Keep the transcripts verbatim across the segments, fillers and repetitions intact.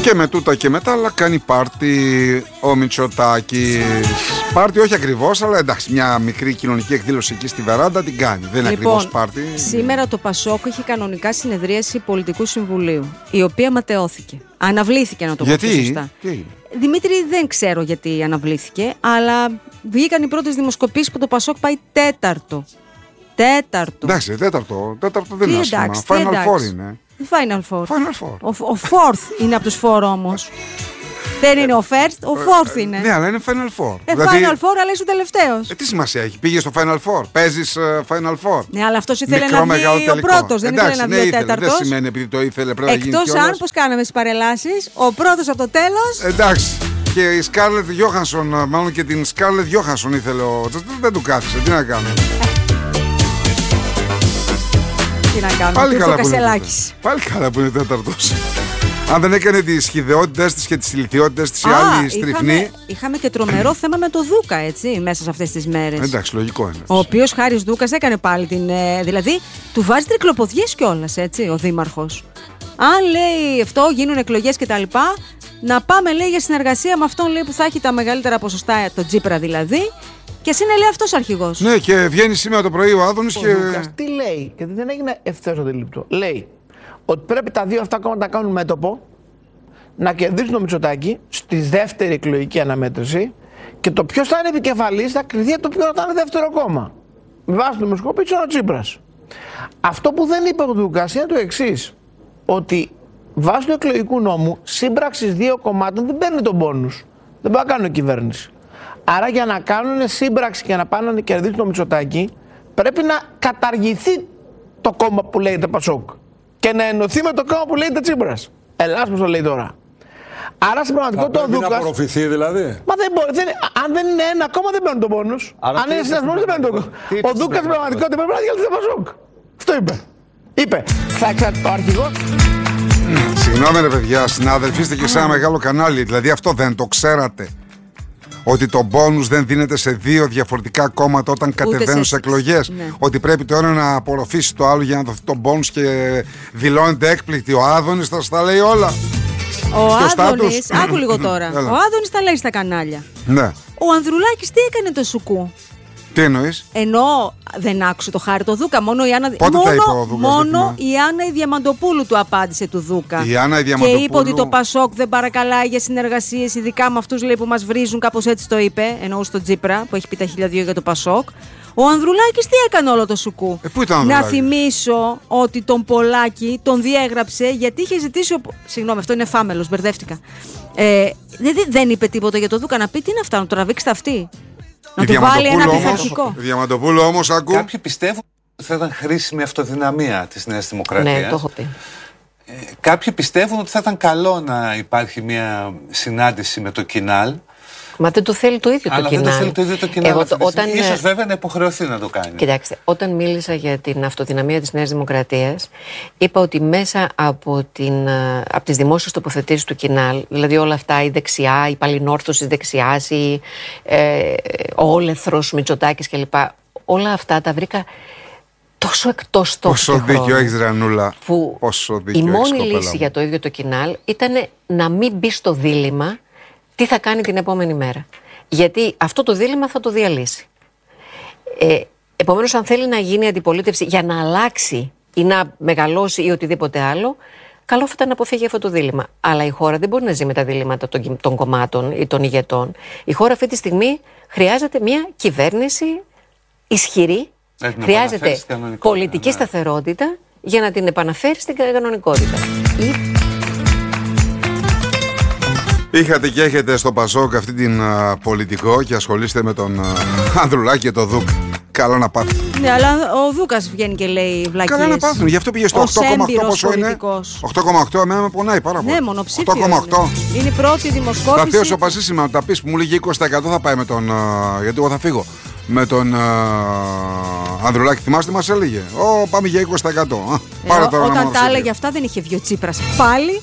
Και με τούτα και μετά, αλλά κάνει πάρτι ο Μητσοτάκης. Πάρτι όχι ακριβώς, αλλά εντάξει, μια μικρή κοινωνική εκδήλωση εκεί στη βεράντα την κάνει. Δεν είναι λοιπόν, ακριβώς πάρτι. Σήμερα το Πασόκ είχε κανονικά συνεδρίαση Πολιτικού Συμβουλίου, η οποία ματαιώθηκε. Αναβλήθηκε, να το πω σωστά. Γιατί? Δημήτρη, δεν ξέρω γιατί αναβλήθηκε, αλλά βγήκαν οι πρώτες δημοσκοπήσεις που το Πασόκ πάει τέταρτο. Τέταρτο. Εντάξει, τέταρτο. Τέταρτο δεν τι είναι άσχημα. εντάξει, Final εντάξει. Four είναι. Final Four. Final Four. Ο, ο fourth είναι από τους four όμως. Δεν είναι ο first, ο fourth είναι. Ναι, αλλά είναι Final Four. Ε, δηλαδή, Final Four, αλλά είσαι ο τελευταίος. Ε, τι σημασία έχει, πήγε στο Final Four. Παίζεις uh, Final Four. Ναι, αλλά αυτός ήθελε Μικρό, να βγει ο πρώτος. Δεν εντάξει, ήθελε να ναι, βγει ο ήθελε, τέταρτος. δεν σημαίνει επειδή το ήθελε πρέπει να γίνει Εκτός κιόλας. αν, πώς κάναμε στις παρελάσεις, ο πρώτος από το τέλος. Εντάξει. Και η Σκάρλετ Γιόχανσον, μάλλον και την Σκάρλετ Γιόχανσον ήθελε ο. Δεν του κάθισε, τι να κάνω. Τι να κάνουμε, Πάλι καλά, Πάλι καλά που είναι τέταρτος. Αν δεν έκανε τις χυδαιότητες της και τις ηλικιότητες της η άλλη στριφνή. Είχαμε, είχαμε και τρομερό θέμα με το Δούκα, έτσι, μέσα σε αυτές τις μέρες. Εντάξει, λογικό είναι. Ο οποίος Χάρης Δούκας έκανε πάλι την. Ε, δηλαδή, του βάζει τρικλοποδιές κιόλας, έτσι, ο δήμαρχος. Αν λέει αυτό, γίνουν εκλογές κτλ. Να πάμε, λέει, για συνεργασία με αυτόν, λέει, που θα έχει τα μεγαλύτερα ποσοστά, το Τσίπρα δηλαδή. Και εσύ είναι, λέει, αυτός αρχηγός. Ναι, και βγαίνει σήμερα το πρωί ο Άδωνης και. Δούκας τι λέει, γιατί δεν έγινε ευθέως αντιληπτό. Λέει ότι πρέπει τα δύο αυτά κόμματα να κάνουν μέτωπο, να κερδίσουν το Μητσοτάκη στη δεύτερη εκλογική αναμέτρηση και το ποιος θα είναι επικεφαλής θα κρυθεί από το ποιο θα είναι δεύτερο κόμμα. Με βάση το δημοσκόπηση ο Τσίπρας. Αυτό που δεν είπε ο Δούκας είναι το εξής, ότι βάσει του εκλογικού νόμου σύμπραξης δύο κομμάτων δεν παίρνει τον πόνους. Δεν μπορεί να κάνουν κυβέρνηση. Άρα για να κάνουν σύμπραξη και να πάνε να κερδίσουν το Μητσοτάκη πρέπει να καταργηθεί το κόμμα που λέγεται Πασόκ και να ενωθεί με το κόμμα που λέγεται Τσίπρας. Ελλάς πως το λέει τώρα. Άρα στην πραγματικότητα ο Δούκας. Να απορροφηθεί δηλαδή. Μα δεν μπορεί. Δεν, αν δεν είναι ένα κόμμα δεν παίρνει τον πόνους. Αν είναι συνασμός δεν παίρνει τον κόμμα. Ο Δούκας στην πραγματικότητα πρέπει να διαλύσει το Πασόκ. Αυτό είπε. Είπε. Θα εξαρτηθεί ο αρχηγός. Συγγνώμη ρε παιδιά, συνάδελφοι, είστε και σε ένα μεγάλο κανάλι. Δηλαδή αυτό δεν το ξέρατε. Ότι το μπόνους δεν δίνεται σε δύο διαφορετικά κόμματα όταν κατεβαίνουν σε εκλογές. Ναι. Ότι πρέπει το ένα να απορροφήσει το άλλο για να δοθεί το μπόνους και δηλώνεται έκπληκτη. Ο Άδωνης θα στα λέει όλα. Ο Άδωνης, άκου λίγο τώρα. Ο Άδωνης τα λέει στα κανάλια. Ναι. Ο Ανδρουλάκης τι έκανε το σουκού. Τι εννοείς? Ενώ δεν άκουσε το Χάρη το Δούκα. Μόνο η Άννα, Πότε μόνο, τα είπε ο Δούκας, μόνο η Άννα η Διαμαντοπούλου του απάντησε του Δούκα. Η Άννα η Διαμαντοπούλου. Και είπε ότι το Πασόκ δεν παρακαλάει για συνεργασίες, ειδικά με αυτούς, λέει, που μας βρίζουν. Κάπως έτσι το είπε. Εννοούσε τον Τσίπρα που έχει πει τα χίλια δύο για το Πασόκ. Ο Ανδρουλάκης τι έκανε όλο το σουκού. Ε, πού ήταν να θυμίσω ότι τον Πολάκη τον διέγραψε γιατί είχε ζητήσει. Ο... Συγγνώμη, αυτό είναι φάμελος, μπερδεύτηκα. Ε, δηλαδή δεν είπε τίποτα για το Δούκα. Να πει τι είναι αυτά, να το τραβήξει αυτή. Να του βάλει ένα πειθαρχικό. Διαμαντοπούλου όμως, ακού. Κάποιοι πιστεύουν ότι θα ήταν χρήσιμη αυτοδυναμία της Νέας Δημοκρατίας. Ναι, το έχω πει. Ε, κάποιοι πιστεύουν ότι θα ήταν καλό να υπάρχει μια συνάντηση με το Κινάλ. Μα δεν το θέλει το ίδιο αλλά το Κινάλ. Αλλά δεν το θέλει το ίδιο το Κινάλ. Εγώ, αυτή όταν... Ίσως βέβαια να υποχρεωθεί να το κάνει. Κοιτάξτε, όταν μίλησα για την αυτοδυναμία της Νέας Δημοκρατίας, είπα ότι μέσα από, την, από τις δημόσιες τοποθετήσεις του Κινάλ, δηλαδή όλα αυτά, η δεξιά, η παλινόρθωση της δεξιάς, η, ε, ο όλεθρος Μητσοτάκης κλπ. Όλα αυτά τα βρήκα τόσο εκτός τόπου. Πόσο δίκιο έχεις, Ρανούλα. Που Πόσο δίκιο η μόνη έχεις, λύση μου. για το ίδιο το Κινάλ ήταν να μην μπει στο δίλημμα τι θα κάνει την επόμενη μέρα. Γιατί αυτό το δίλημμα θα το διαλύσει. Ε, επομένως, αν θέλει να γίνει αντιπολίτευση για να αλλάξει ή να μεγαλώσει ή οτιδήποτε άλλο, καλό θα ήταν να αποφύγει αυτό το δίλημμα. Αλλά η χώρα δεν μπορεί να ζει με τα διλήμματα των, των κομμάτων ή των ηγετών. Η χώρα αυτή τη στιγμή χρειάζεται μια κυβέρνηση ισχυρή, Έχει χρειάζεται πολιτική ναι. σταθερότητα για να την επαναφέρει στην κανονικότητα. Ή... Είχατε και έχετε στο Πασόκ αυτή την uh, πολιτικό και ασχολείστε με τον uh, Ανδρουλάκη και τον Δούκα. Καλό να πάθουν. Ναι, αλλά ο Δούκας βγαίνει και λέει βλακίες. Καλά να πάθουν, γι' αυτό πήγε στο οκτώ κόμμα οκτώ. Πόσο είναι? οκτώ κόμμα οκτώ, εμένα με πονάει πάρα πολύ. Ναι, μονοψήφιο. οκτώ κόμμα οκτώ. Είναι. είναι η πρώτη δημοσκόπηση. Θα πει ο Πασίσιμα να τα πει που μου λέγει είκοσι τοις εκατό θα πάει με τον. Uh, γιατί εγώ θα φύγω. Με τον uh, Ανδρουλάκη, θυμάστε τι μας έλεγε. Ω, πάμε για είκοσι τοις εκατό. Ε, Πάρε τώρα όταν τα έλεγε αυτά δεν είχε βγει ο Τσίπρας πάλι.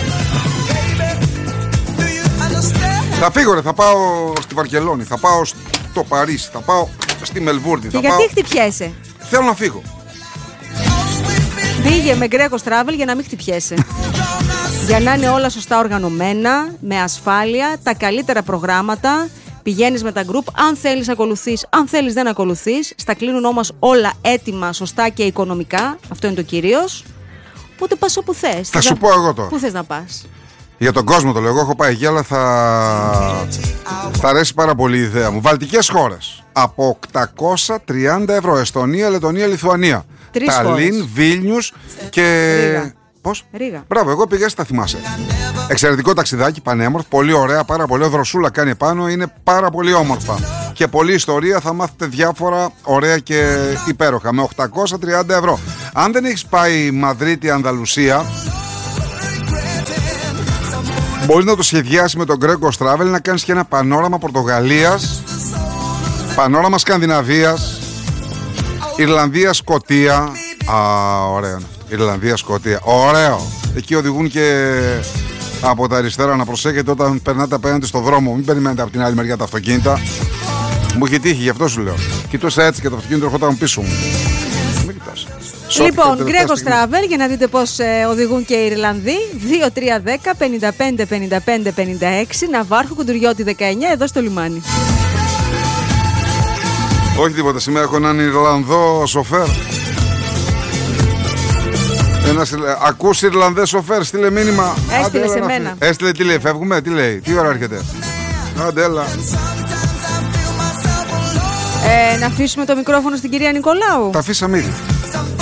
Θα φύγω ρε, θα πάω στη Βαρκελόνη, θα πάω στο Παρίσι, θα πάω στη Μελβούρνη. Και θα γιατί πάω... χτυπιέσαι? Θέλω να φύγω. Πήγε με Greco Travel για να μην χτυπιέσαι. Για να είναι όλα σωστά οργανωμένα, με ασφάλεια, τα καλύτερα προγράμματα. Πηγαίνεις με τα group, αν θέλεις ακολουθείς, αν θέλεις δεν ακολουθείς. Στα κλείνουν όμως όλα έτοιμα, σωστά και οικονομικά. Αυτό είναι το κυρίως. Οπότε πας όπου θες. Θα σου πω εγώ τώρα. Πού θες να πας? Για τον κόσμο το λέω. Εγώ έχω πάει εκεί, αλλά θα. Θα αρέσει πάρα πολύ η ιδέα μου. Βαλτικές χώρες. Από οκτακόσια τριάντα ευρώ. Εστονία, Λετωνία, Λιθουανία. Τρεις Ταλίν, Βίλνιους και. Ρήγα. Πώς? Ρήγα. Μπράβο, εγώ πήγα, τα θυμάσαι. Εξαιρετικό ταξιδάκι, πανέμορφο, πολύ ωραία, πάρα πολύ. Δροσούλα κάνει πάνω, είναι πάρα πολύ όμορφα. Και πολλή ιστορία, θα μάθετε διάφορα ωραία και υπέροχα. Με οκτακόσια τριάντα ευρώ. Αν δεν έχεις πάει Μαδρίτη, Ανδαλουσία, μπορείς να το σχεδιάσεις με τον Greco Travel, να κάνεις και ένα πανόραμα Πορτογαλίας, πανόραμα Σκανδιναβίας, Ιρλανδία, Σκωτία. Α, ωραίο. Ιρλανδία, Σκωτία. Ωραίο. Εκεί οδηγούν και από τα αριστερά, να προσέχετε όταν περνάτε απέναντι στο δρόμο. Μην περιμένετε από την άλλη μεριά τα αυτοκίνητα. Μου είχε τύχει, γι' αυτό σου λέω. Κοιτούσα έτσι και το αυτοκίνητο ερχόταν πίσω μου. Μην κοιτάς. Λοιπόν, Greco Travel, για να δείτε πώς ε, οδηγούν και οι Ιρλανδοί. δύο τρία ένα μηδέν πενήντα πέντε πενήντα πέντε πενήντα έξι, Ναβάρχου Κουντουριώτη δεκαεννιά, εδώ στο λιμάνι. Όχι τίποτα, σήμερα έχω έναν Ιρλανδό σοφέρ. Ένας, ακούς Ιρλανδέ σοφέρ, στείλε μήνυμα. Έστειλε σε μένα. Έστειλε, τι λέει, φεύγουμε, τι λέει, τι ώρα έρχεται. Άντε, έλα. Ε, να αφήσουμε το μικρόφωνο στην κυρία Νικολάου. Τα αφήσαμε ήδη.